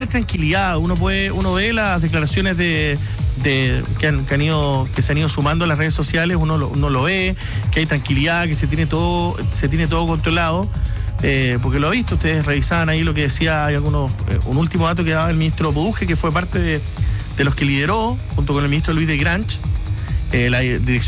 tranquilidad. Uno ve las declaraciones que se han ido sumando a las redes sociales, uno lo ve, que hay tranquilidad, que se tiene todo controlado, porque lo ha visto, ustedes revisaban ahí lo que decía, hay un último dato que daba el ministro Buduje, que fue parte de los que lideró, junto con el ministro Luis de Granch, las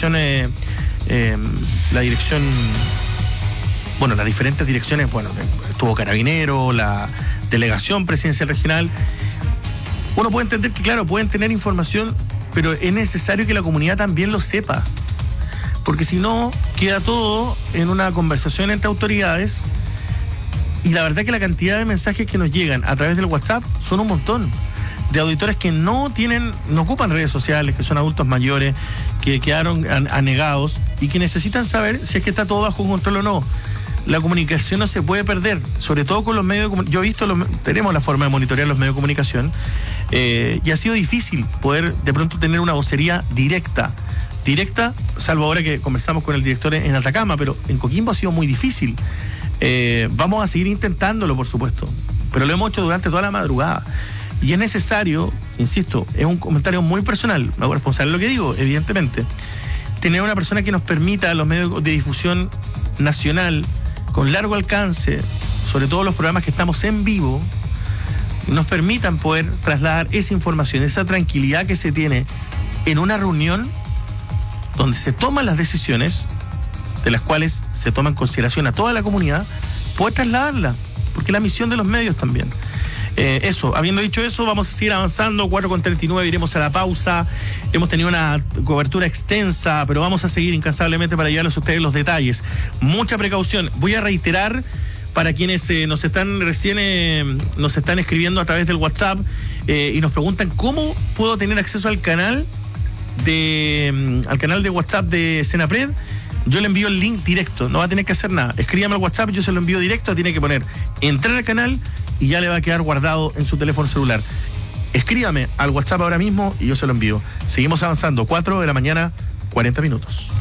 diferentes direcciones, estuvo Carabinero, la delegación presidencial regional. Uno puede entender que, claro, pueden tener información, pero es necesario que la comunidad también lo sepa, porque si no, queda todo en una conversación entre autoridades, y la verdad que la cantidad de mensajes que nos llegan a través del WhatsApp son un montón, de auditores que no ocupan redes sociales, que son adultos mayores, que quedaron anegados y que necesitan saber si es que está todo bajo control o no. La comunicación no se puede perder, sobre todo con los medios de comunicación. Yo he visto, tenemos la forma de monitorear los medios de comunicación, y ha sido difícil poder de pronto tener una vocería directa, salvo ahora que conversamos con el director en Atacama, pero en Coquimbo ha sido muy difícil. Vamos a seguir intentándolo, por supuesto, pero lo hemos hecho durante toda la madrugada. Y es necesario, insisto, es un comentario muy personal, me hago responsable de lo que digo, evidentemente, tener una persona que nos permita a los medios de difusión nacional, con largo alcance, sobre todo los programas que estamos en vivo, nos permitan poder trasladar esa información, esa tranquilidad que se tiene en una reunión donde se toman las decisiones, de las cuales se toma en consideración a toda la comunidad, poder trasladarla, porque es la misión de los medios también. Habiendo dicho eso, vamos a seguir avanzando. 4:39, iremos a la pausa. Hemos tenido una cobertura extensa, pero vamos a seguir incansablemente para llevarles a ustedes los detalles. Mucha precaución. Voy a reiterar para quienes nos están escribiendo a través del WhatsApp y nos preguntan cómo puedo tener acceso al canal de WhatsApp de Senapred. Yo le envío el link directo, no va a tener que hacer nada. Escríbame al WhatsApp, yo se lo envío directo, tiene que poner entrar al canal y ya le va a quedar guardado en su teléfono celular. Escríbame al WhatsApp ahora mismo y yo se lo envío. Seguimos avanzando, 4 de la mañana, 40 minutos.